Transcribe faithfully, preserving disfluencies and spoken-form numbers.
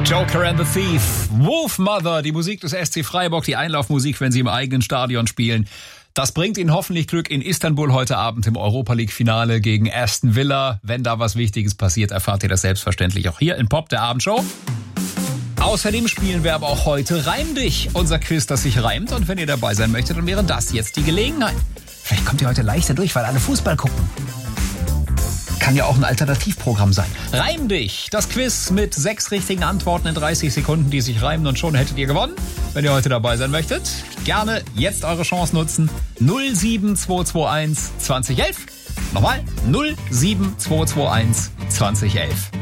Joker and the Thief, Wolfmother, die Musik des S C Freiburg, die Einlaufmusik, wenn sie im eigenen Stadion spielen. Das bringt Ihnen hoffentlich Glück in Istanbul heute Abend im Europa-League-Finale gegen Aston Villa. Wenn da was Wichtiges passiert, erfahrt ihr das selbstverständlich auch hier in Pop, der Abendshow. Außerdem spielen wir aber auch heute Reim dich, unser Quiz, das sich reimt. Und wenn ihr dabei sein möchtet, dann wäre das jetzt die Gelegenheit. Vielleicht kommt ihr heute leichter durch, weil alle Fußball gucken. Kann ja auch ein Alternativprogramm sein. Reim dich, das Quiz mit sechs richtigen Antworten in dreißig Sekunden, die sich reimen, und schon hättet ihr gewonnen. Wenn ihr heute dabei sein möchtet, gerne jetzt eure Chance nutzen. null sieben zwei zwei eins zwanzig elf. Nochmal null sieben zwei zwei eins zwanzig elf.